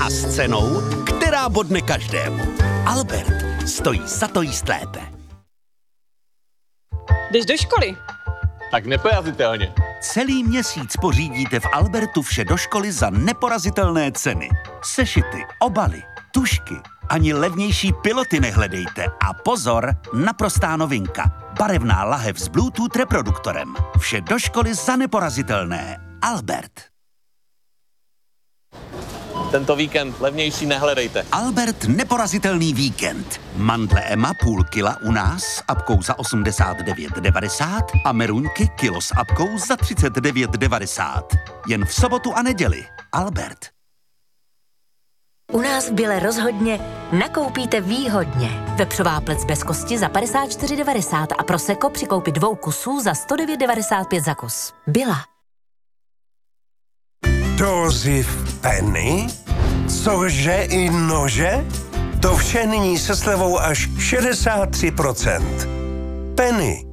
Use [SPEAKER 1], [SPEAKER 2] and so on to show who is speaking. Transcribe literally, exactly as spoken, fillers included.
[SPEAKER 1] a s cenou, která bodne každému. Albert stojí za to jíst lépe.
[SPEAKER 2] Jdeš do školy?
[SPEAKER 3] Tak neporazitelně.
[SPEAKER 1] Celý měsíc pořídíte v Albertu vše do školy za neporazitelné ceny. Sešity, obaly, tužky, ani levnější piloty nehledejte. A pozor, naprostá novinka. Barevná lahev s Bluetooth reproduktorem. Vše do školy za neporazitelné. Albert.
[SPEAKER 3] Tento víkend levnější nehledejte.
[SPEAKER 1] Albert neporazitelný víkend. Mandle Ema půl kila u nás s apkou za osmdesát devět devadesát a meruňky kilo s apkou za třicet devět devadesát. Jen v sobotu a neděli. Albert.
[SPEAKER 4] U nás v Bile rozhodně nakoupíte výhodně. Vepřová plec bez kosti za padesát čtyři devadesát a prosecco při koupi dvou kusů za sto devět devadesát pět za kus. Bila.
[SPEAKER 5] Dozy v Penny? Cože i nože? To vše nyní se slevou až šedesát tři procent. Penny.